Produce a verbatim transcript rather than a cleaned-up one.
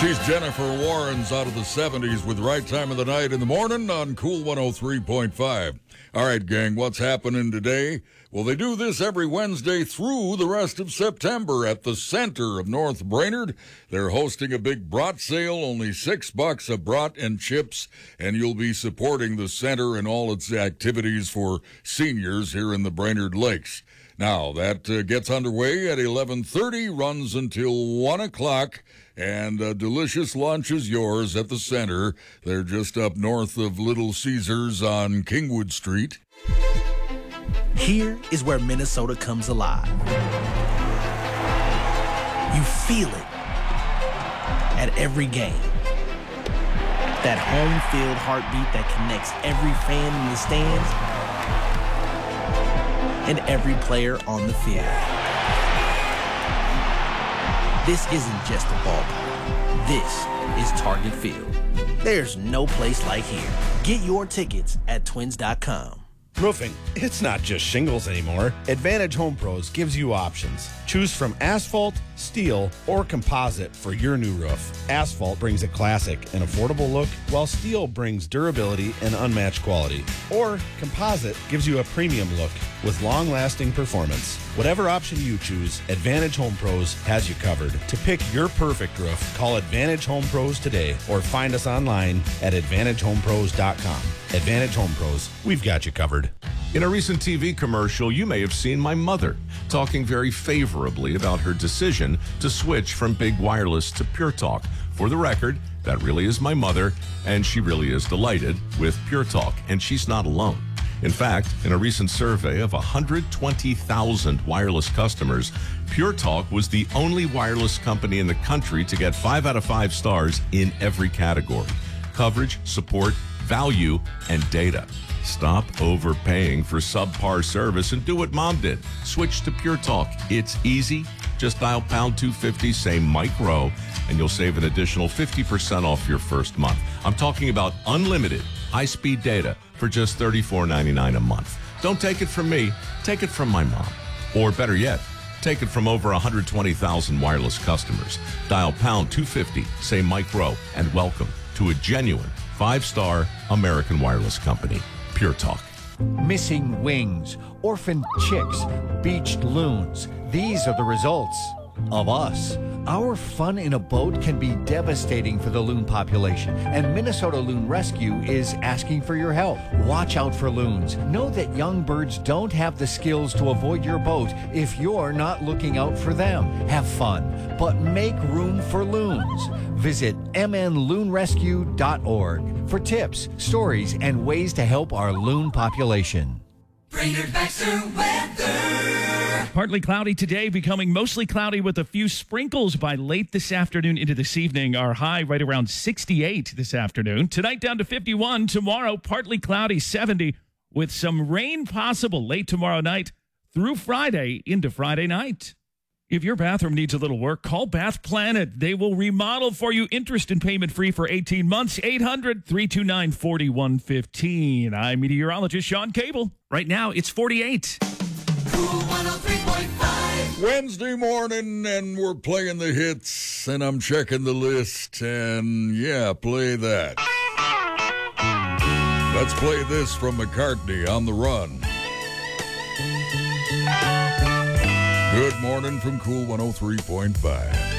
She's Jennifer Warrens out of the seventies with Right Time of the Night in the Morning on Cool one oh three point five. All right, gang, what's happening today? Well, they do this every Wednesday through the rest of September at the center of North Brainerd. They're hosting a big brat sale, only six bucks a brat and chips, and you'll be supporting the center and all its activities for seniors here in the Brainerd Lakes. Now, that uh, gets underway at eleven thirty, runs until one o'clock, and a delicious lunch is yours at the center. They're just up north of Little Caesars on Kingwood Street. Here is where Minnesota comes alive. You feel it at every game. That home field heartbeat that connects every fan in the stands and every player on the field. This isn't just a ballpark. This is Target Field. There's no place like here. Get your tickets at twins dot com. Roofing, it's not just shingles anymore. Advantage Home Pros gives you options. Choose from asphalt, steel, or composite for your new roof. Asphalt brings a classic and affordable look, while steel brings durability and unmatched quality. Or composite gives you a premium look with long-lasting performance. Whatever option you choose, Advantage Home Pros has you covered. To pick your perfect roof, call Advantage Home Pros today or find us online at advantage home pros dot com. Advantage Home Pros, we've got you covered. In a recent T V commercial, you may have seen my mother talking very favorably about her decision to switch from Big Wireless to Pure Talk. For the record, that really is my mother, and she really is delighted with Pure Talk, and she's not alone. In fact, in a recent survey of one hundred twenty thousand wireless customers, Pure Talk was the only wireless company in the country to get five out of five stars in every category: coverage, support, value, and data. Stop overpaying for subpar service and do what Mom did. Switch to Pure Talk. It's easy. Just dial pound two fifty, say Mike Rowe, and you'll save an additional fifty percent off your first month. I'm talking about unlimited high-speed data for just thirty-four ninety-nine a month. Don't take it from me. Take it from my mom. Or better yet, take it from over one hundred twenty thousand wireless customers. Dial pound two fifty, say Mike Rowe, and welcome to a genuine five-star American wireless company. Pure Talk. Missing wings, orphaned chicks, beached loons. These are the results of us. Our fun in a boat can be devastating for the loon population, and Minnesota Loon Rescue is asking for your help. Watch out for loons. Know that young birds don't have the skills to avoid your boat if you're not looking out for them. Have fun, but make room for loons. Visit m n loon rescue dot org for tips, stories, and ways to help our loon population. Brainerd Baxter weather. Partly cloudy today, becoming mostly cloudy with a few sprinkles by late this afternoon into this evening. Our high right around sixty-eight this afternoon. Tonight down to fifty-one. Tomorrow, partly cloudy, seventy, with some rain possible late tomorrow night through Friday into Friday night. If your bathroom needs a little work, call Bath Planet. They will remodel for you, interest and payment free for eighteen months. eight hundred, three two nine, four one one five. I'm meteorologist Sean Cable. Right now, it's forty-eight. Cool one oh three point five. Wednesday morning, and we're playing the hits, and I'm checking the list, and yeah, play that. Let's play this from McCartney, On the Run. Good morning from Cool one oh three point five.